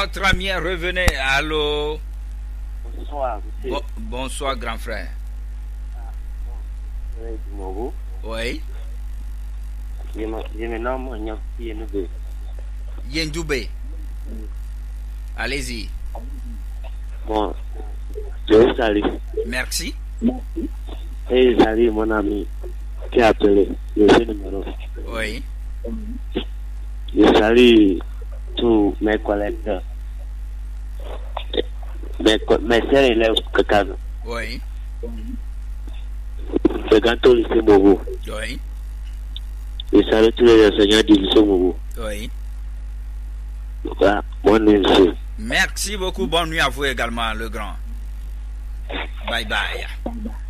Notre ami revenez. Allô. Bonsoir, monsieur. Bonsoir, grand frère. Oui. Je me nomme Yendoube. Yendoube. Allez-y. Bon, je vous salue. Merci. Et je salue mon ami qui a appelé le numéro. Oui. Je salue tous mes collègues, mes sœurs élèves Kakano. Oui. Le gâteau lycée Mobo. Oui. Je salue tous les enseignants du lycée Mobo. Oui. Voilà, bonne nuit, monsieur. Merci beaucoup. Bonne nuit à vous également, le grand. Bye bye.